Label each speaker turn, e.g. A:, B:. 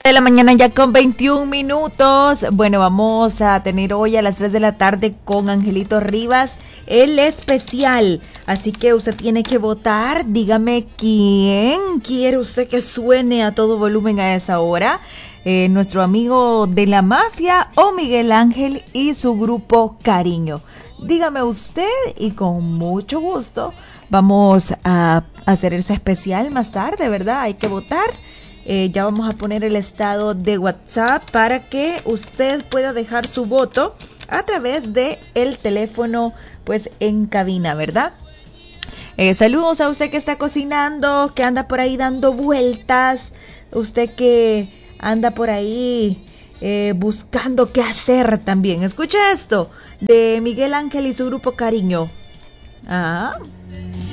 A: De la mañana ya con 21 minutos. Bueno, vamos a tener hoy a las 3 de la tarde con Angelito Rivas el especial. Así que usted tiene que votar. Dígame quién quiere usted que suene a todo volumen a esa hora. Nuestro amigo de la mafia o Miguel Ángel y su grupo Cariño. Dígame usted y con mucho gusto vamos a hacer ese especial más tarde, ¿verdad? Hay que votar. Ya vamos a poner el estado de WhatsApp para que usted pueda dejar su voto a través de el teléfono, pues en cabina, ¿verdad? Saludos a usted que está cocinando, que anda por ahí dando vueltas, usted que anda por ahí buscando qué hacer también. Escucha esto de Miguel Ángel y su grupo Cariño. Ah.